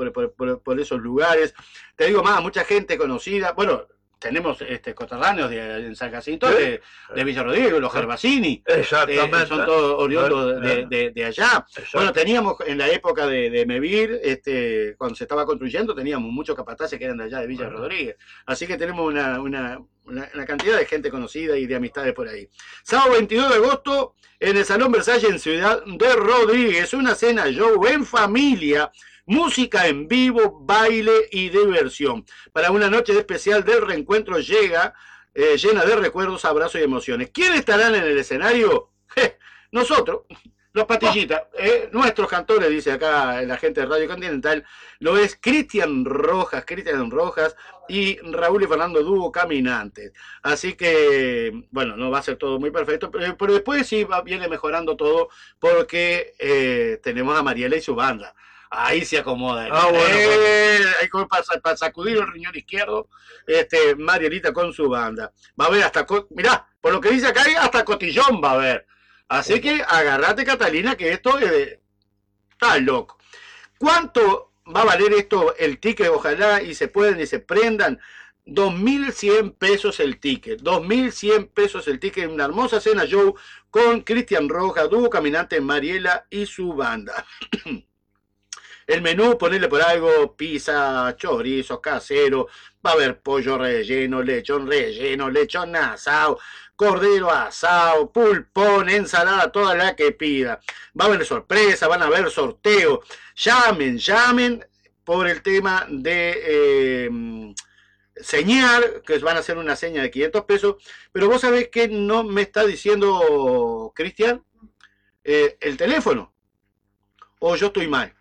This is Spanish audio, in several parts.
por esos lugares. Te digo más, mucha gente conocida. Bueno, tenemos coterráneos en San Jacinto de Villa Rodríguez, los Gervasini. Exactamente. Son todos oriundos de allá. Exacto. Bueno, teníamos en la época de Mevir, cuando se estaba construyendo, teníamos muchos capataces que eran de allá de Villa Rodríguez. Así que tenemos una cantidad de gente conocida y de amistades por ahí. Sábado 22 de agosto, en el Salón Versalles en Ciudad de Rodríguez, una cena show en familia, música en vivo, baile y diversión. Para una noche especial del reencuentro llena de recuerdos, abrazos y emociones. ¿Quiénes estarán en el escenario? Nosotros, los Patillitas, nuestros cantores, dice acá la gente de Radio Continental, lo es Cristian Rojas y Raúl y Fernando Dúo Caminantes. Así que, bueno, no va a ser todo muy perfecto, pero después sí viene mejorando todo porque tenemos a Mariela y su banda. Ahí se acomoda. Ahí para sacudir el riñón izquierdo, Marielita con su banda. Va a haber hasta, mirá, por lo que dice acá, hasta cotillón va a haber. Así que agarrate, Catalina, que esto está loco. ¿Cuánto va a valer esto, el ticket? Ojalá y se puedan y se prendan. 2.100 pesos el ticket. 2.100 pesos el ticket. Una hermosa cena show con Cristian Rojas, Dúo Caminante, Mariela y su banda. El menú, ponerle por algo, pizza, chorizo, casero, va a haber pollo relleno, lechón asado, cordero asado, pulpón, ensalada, toda la que pida. Va a haber sorpresa, van a haber sorteo. Llamen por el tema de señal, que van a hacer una seña de 500 pesos. Pero vos sabés que no me está diciendo, Cristian, el teléfono. O yo estoy mal.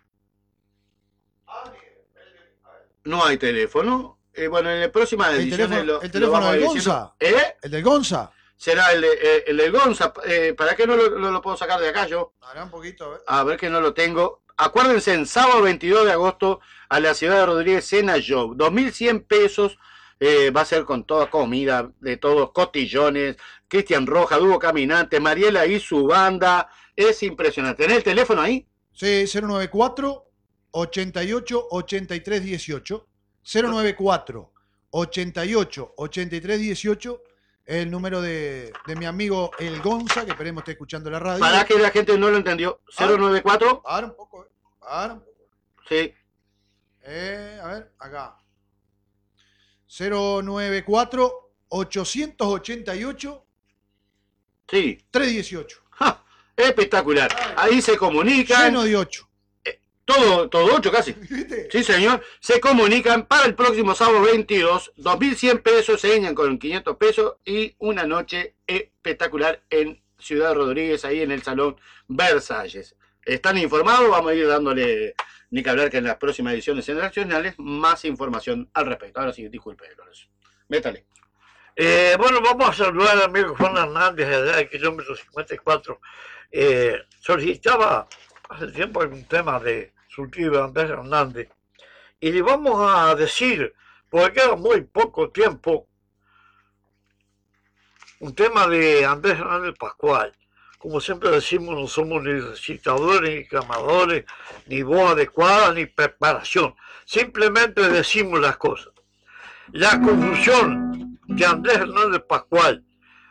No hay teléfono. Bueno, en la próxima edición el teléfono del Gonza. El del Gonza. Será el del Gonza. ¿Para qué no lo puedo sacar de acá yo? Hará un poquito, a ver. A ver que no lo tengo. Acuérdense, en sábado 22 de agosto a la ciudad de Rodríguez, cena show. 2.100 pesos. Va a ser con toda comida, de todos, cotillones. Cristian Rojas, Dúo Caminante, Mariela y su banda. Es impresionante. ¿Tenés el teléfono ahí? Sí, 094 88 83 18. 094 88 83 18. El número de mi amigo El Gonza, que esperemos esté escuchando la radio. Para que la gente no lo entendió. 094. Ahora un poco. Sí. A ver, acá. 094 888. Sí. 318. ¡Ja! Espectacular. Ahí se comunican. Lleno de 8. Todo 8 casi. ¿Viste? Sí, señor. Se comunican para el próximo sábado 22. 2.100 pesos, se llenan con 500 pesos y una noche espectacular en Ciudad Rodríguez, ahí en el Salón Versalles. ¿Están informados? Vamos a ir dándole, ni que hablar que en las próximas ediciones nacionales, más información al respecto. Ahora sí, disculpe, Lorenzo. Métale. Bueno, vamos a saludar al amigo Juan Hernández, allá del kilómetro 54. Solicitaba hace tiempo algún tema de su tío Andrés Hernández. Y le vamos a decir, porque queda muy poco tiempo, un tema de Andrés Hernández Pascual. Como siempre decimos, no somos ni recitadores, ni clamadores, ni voz adecuada, ni preparación. Simplemente decimos las cosas. La confusión de Andrés Hernández Pascual,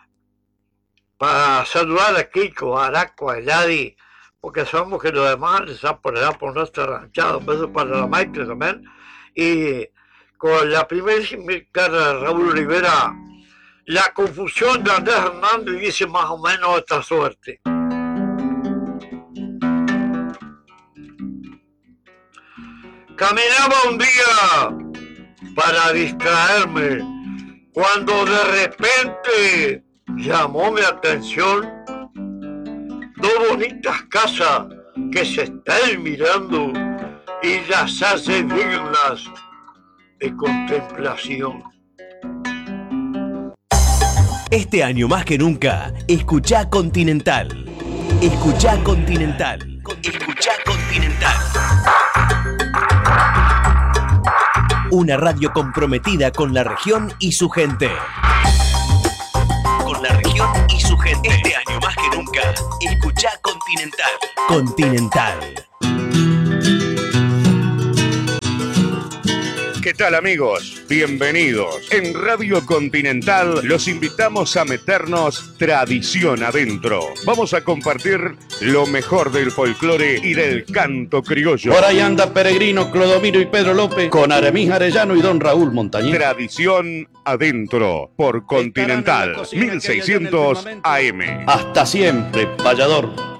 para saludar a Kiko, a Araco, a Yadi, porque sabemos que los demás están por allá por nuestra ranchada, un beso para la Maite también, y con la primera cara de Raúl Rivera, la confusión de Andrés Hernández dice más o menos esta suerte. Caminaba un día para distraerme, cuando de repente llamó mi atención dos bonitas casas que se están mirando y las hace dignas de contemplación. Este año más que nunca, escuchá Continental. Escuchá Continental. Escuchá Continental. Una radio comprometida con la región y su gente. Con la región y su gente. Este año más que nunca, escuchá Continental. Continental. ¿Qué tal, amigos? Bienvenidos. En Radio Continental los invitamos a meternos tradición adentro. Vamos a compartir lo mejor del folclore y del canto criollo. Por ahí anda Peregrino, Clodomiro y Pedro López con Aremín Arellano y don Raúl Montañez. Tradición adentro por Continental 1600 AM. Hasta siempre, payador.